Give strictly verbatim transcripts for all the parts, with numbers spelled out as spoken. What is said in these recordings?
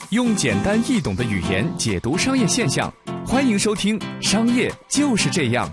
用简单易懂的语言解读商业现象，欢迎收听《商业就是这样》。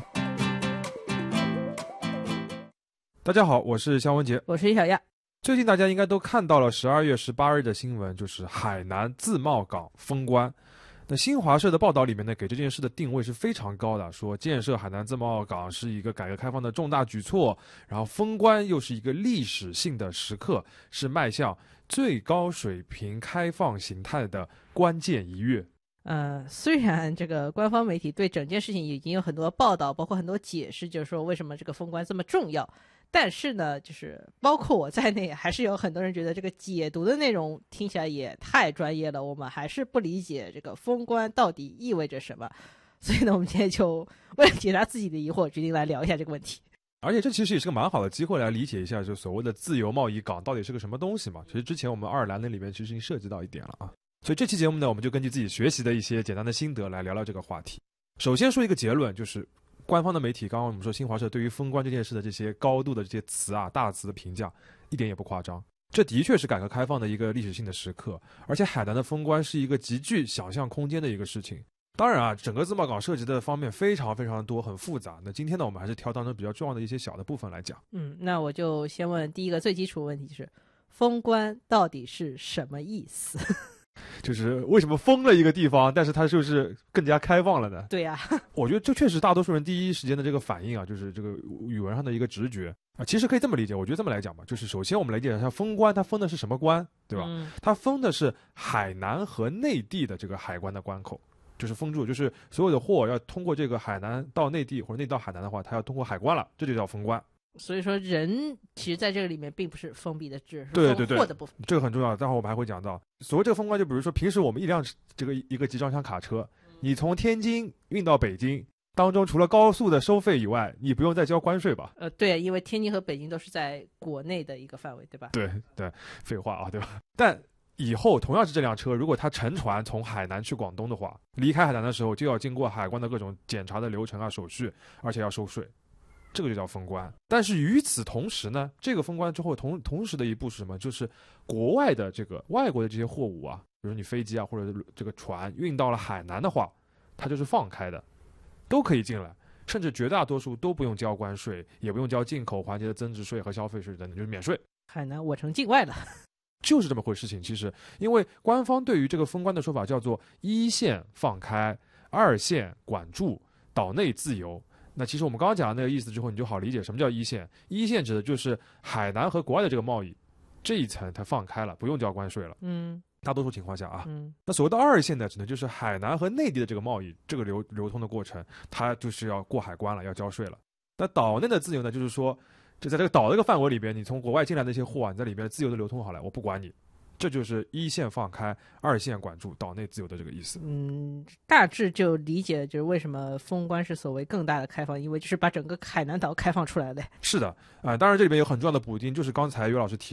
大家好，我是肖文杰， 我是李小亚。 最近大家应该都看到了十二月十八日的新闻，就是海南自贸港封关。那新华社的报道里面呢，给这件事的定位是非常高的，说建设海南自贸港是一个改革开放的重大举措，然后封关又是一个历史性的时刻，是迈向最高水平开放形态的关键一跃。 呃，虽然这个官方媒体对整件事情已经有很多报道，包括很多解释，就是说为什么这个封关这么重要，但是呢，就是包括我在内，还是有很多人觉得这个解读的内容听起来也太专业了，我们还是不理解这个封关到底意味着什么。所以呢，我们今天就为了解答自己的疑惑，决定来聊一下这个问题。 而且这其实也是个蛮好的机会来理解一下，就所谓的自由贸易港到底是个什么东西嘛。其实之前我们爱尔兰那里面其实已经涉及到一点了啊。所以这期节目呢，我们就根据自己学习的一些简单的心得来聊聊这个话题。首先说一个结论，就是官方的媒体，刚刚我们说新华社对于封关这件事的这些高度的这些词啊、大词的评价，一点也不夸张。这的确是改革开放的一个历史性的时刻，而且海南的封关是一个极具想象空间的一个事情。当然啊，整个自贸港涉及的方面非常非常多，很复杂。那今天呢，我们还是挑当中比较重要的一些小的部分来讲。 嗯，那我就先问第一个最基础的问题，就是封关到底是什么意思？ 就是为什么封了一个地方，但是它就是更加开放了呢？ 对呀、 啊，我觉得这确实大多数人第一时间的这个反应啊，就是这个语文上的一个直觉啊。其实可以这么理解，我觉得这么来讲吧，就是首先我们来理解一下封关，它封的是什么关，对吧？嗯、它封的是海南和内地的这个海关的关口，就是封住，就是所有的货要通过这个海南到内地，或者内地到海南的话，它要通过海关了，这就叫封关。 所以说人其实在这个里面并不是封闭的，只是封货的部分。这个很重要，待会儿我们还会讲到。所谓这个封关，就比如说平时我们一辆这个一个集装箱卡车，你从天津运到北京当中，除了高速的收费以外，你不用再交关税吧？ 呃，对，因为天津和北京都是在国内的一个范围，对吧？ 对对，废话啊，对吧？但以后同样是这辆车，如果它乘船从海南去广东的话，离开海南的时候就要经过海关的各种检查的流程啊、手续，而且要收税。这个就叫封关。但是与此同时呢，这个封关之后同同时的一步是什么？就是国外的这个外国的这些货物啊，比如说你飞机啊或者这个船运到了海南的话，它就是放开的，都可以进来，甚至绝大多数都不用交关税，也不用交进口环节的增值税和消费税等等，就是免税。 海南我成境外了。 就是这么回事情。其实因为官方对于这个封关的说法叫做一线放开，二线管住，岛内自由。那其实我们刚刚讲的那个意思之后，你就好理解什么叫一线。一线指的就是海南和国外的这个贸易这一层它放开了，不用交关税了。 嗯， 大多数情况下啊。 嗯， 那所谓的二线呢，指的就是海南和内地的这个贸易，这个流流通的过程，它就是要过海关了，要交税了。那岛内的自由呢，就是说，就在这个岛的这个范围里边，你从国外进来的一些货啊，你在里边自由的流通好了，我不管你。这就是一线放开，二线管住，岛内自由的这个意思。 嗯，大致就理解就是为什么封关是所谓更大的开放，因为就是把整个海南岛开放出来了。 是的，啊、呃，当然这里边有很重要的补丁，就是刚才于老师提